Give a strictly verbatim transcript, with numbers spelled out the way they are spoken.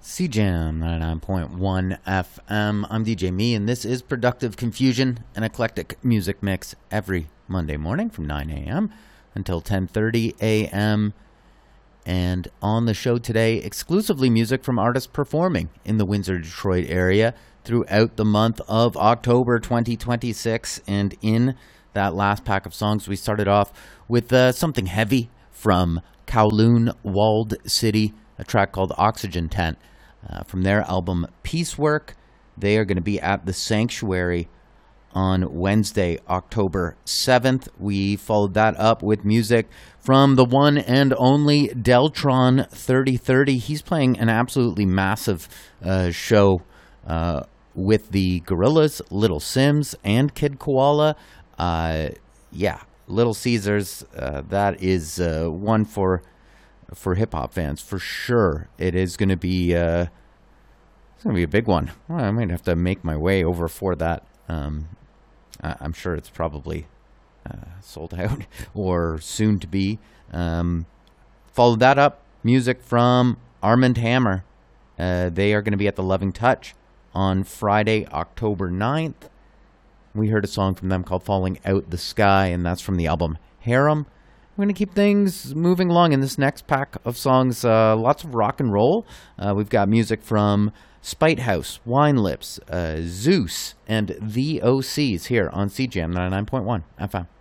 C Jam ninety-nine point one F M. I'm D J Me, and this is Productive Confusion, an eclectic music mix every Monday morning from nine a.m. until ten thirty a.m. And on the show today, exclusively music from artists performing in the Windsor, Detroit area throughout the month of October twenty twenty-six. And in that last pack of songs, we started off with uh, something heavy from Kowloon Walled City, a track called Oxygen Tent. Uh, from their album Piecework. They are going to be at the Sanctuary on Wednesday, October seventh. We followed that up with music from the one and only Deltron thirty thirty. He's playing an absolutely massive uh, show uh, with the Gorillaz, Little Sims, and Kid Koala. Uh, yeah, Little Caesars, uh, that is uh, one for... for hip-hop fans, for sure. It is going to be uh, it's going to be a big one. Well, I might have to make my way over for that. Um, I- I'm sure it's probably uh, sold out or soon to be. Um, follow that up, music from Armand Hammer. Uh, they are going to be at the Loving Touch on Friday, October ninth. We heard a song from them called Falling Out the Sky, and that's from the album Harem. We're going to keep things moving along in this next pack of songs. Uh, lots of rock and roll. Uh, we've got music from Spite House, Wine Lips, uh, Zeus, and the O Cs here on C Jam ninety-nine point one F M.